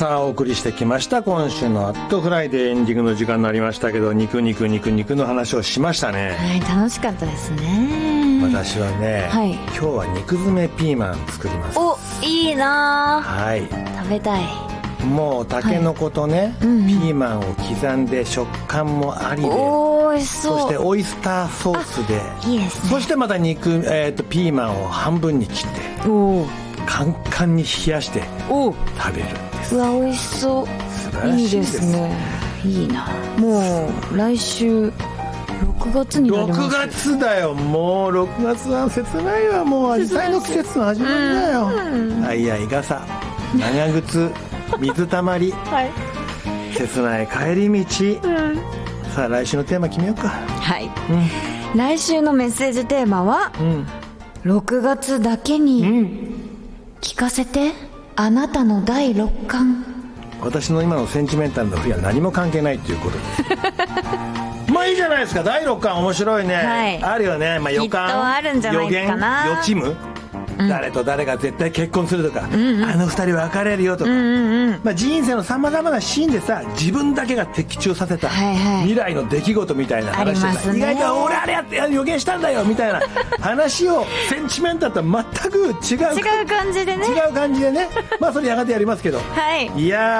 さあお送りしてきました今週のアットフライデー、エンディングの時間になりましたけど、肉の話をしましたね。 はい、楽しかったですね。 私はね、 はい、 今日は肉詰めピーマン作ります。 お、いいな。 はい、 食べたい。 もうタケノコとね、ピーマンを刻んで食感もありで、 おいしそう。 そしてオイスターソースで、 いいですね。 そしてまたピーマンを半分に切ってカンカンに冷やして食べるんです。 うわ、美味しそう。 素晴らしいです。 いいですね。いいな。もう来週6月になります。 6月だよ。もう6月は切ないわ。もうアジサイの季節の始まりだよ。あいあい傘、長靴、水たまり、はい、切ない帰り道、さあ来週のテーマ決めようか。はい、 来週のメッセージテーマは、6月だけに聞かせて、あなたの第6巻。 私の今のセンチメンタルの冬は何も関係ないということですまあいいじゃないですか。第6巻面白いね、はい、あるよね、まあ、予感、 きっとあるんじゃないかな。 予知夢、誰と誰が絶対結婚するとか、あの二人別れるよとか、まあ、人生のさまざまなシーンでさ、自分だけが的中させた未来の出来事みたいな話でさ、意外と俺あれやって予言したんだよみたいな話をセンチメンタルとは全く違う感じでね、 まあそれやがてやりますけど、いやー